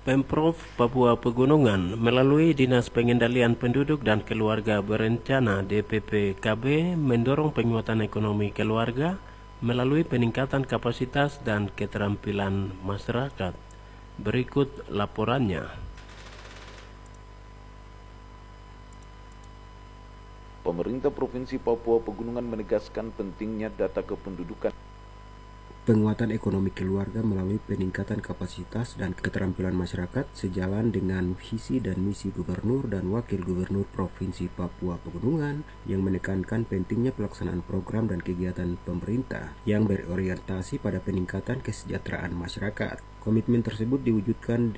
Pemprov Papua Pegunungan melalui Dinas Pengendalian Penduduk dan Keluarga Berencana DPPKB mendorong penguatan ekonomi keluarga melalui peningkatan kapasitas dan keterampilan masyarakat. Berikut laporannya. Pemerintah Provinsi Papua Pegunungan menegaskan pentingnya data kependudukan. Penguatan ekonomi keluarga melalui peningkatan kapasitas dan keterampilan masyarakat sejalan dengan visi dan misi Gubernur dan Wakil Gubernur Provinsi Papua Pegunungan yang menekankan pentingnya pelaksanaan program dan kegiatan pemerintah yang berorientasi pada peningkatan kesejahteraan masyarakat. Komitmen tersebut diwujudkan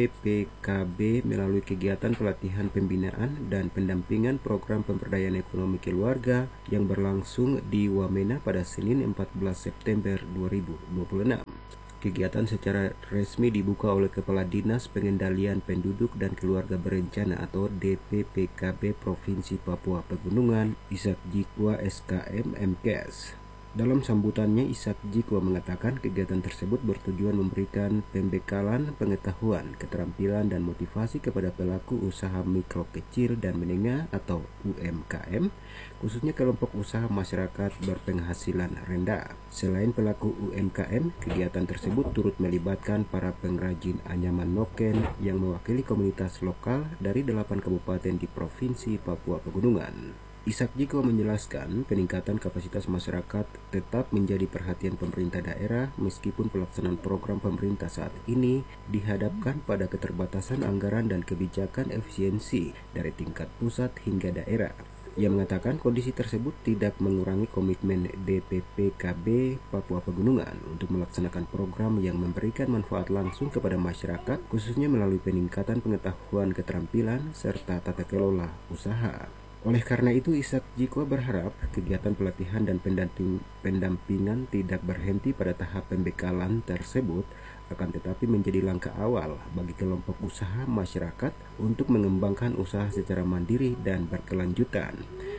DPPKB melalui kegiatan pelatihan pembinaan dan pendampingan program pemberdayaan ekonomi keluarga yang berlangsung di Wamena pada Senin 14 September 2026. Kegiatan secara resmi dibuka oleh Kepala Dinas Pengendalian Penduduk dan Keluarga Berencana atau DPPKB Provinsi Papua Pegunungan, Ishak Jikwa SKM MKes. Dalam sambutannya, Ishak Jikwa mengatakan kegiatan tersebut bertujuan memberikan pembekalan pengetahuan, keterampilan, dan motivasi kepada pelaku usaha mikro kecil dan menengah atau UMKM, khususnya kelompok usaha masyarakat berpenghasilan rendah. Selain pelaku UMKM, kegiatan tersebut turut melibatkan para pengrajin anyaman noken yang mewakili komunitas lokal dari 8 kabupaten di Provinsi Papua Pegunungan. Ishak Jikwa menjelaskan peningkatan kapasitas masyarakat tetap menjadi perhatian pemerintah daerah meskipun pelaksanaan program pemerintah saat ini dihadapkan pada keterbatasan anggaran dan kebijakan efisiensi dari tingkat pusat hingga daerah. Ia mengatakan kondisi tersebut tidak mengurangi komitmen DPPKB Papua Pegunungan untuk melaksanakan program yang memberikan manfaat langsung kepada masyarakat khususnya melalui peningkatan pengetahuan keterampilan serta tata kelola usaha. Oleh karena itu, Ishak Jikwa berharap kegiatan pelatihan dan pendampingan tidak berhenti pada tahap pembekalan tersebut, akan tetapi menjadi langkah awal bagi kelompok usaha masyarakat untuk mengembangkan usaha secara mandiri dan berkelanjutan.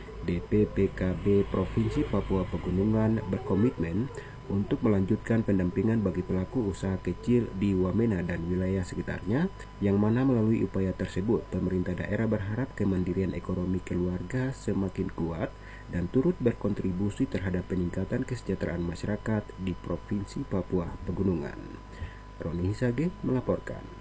DPPKB Provinsi Papua Pegunungan berkomitmen untuk melanjutkan pendampingan bagi pelaku usaha kecil di Wamena dan wilayah sekitarnya, yang mana melalui upaya tersebut pemerintah daerah berharap kemandirian ekonomi keluarga semakin kuat dan turut berkontribusi terhadap peningkatan kesejahteraan masyarakat di Provinsi Papua Pegunungan. Roni Hisage melaporkan.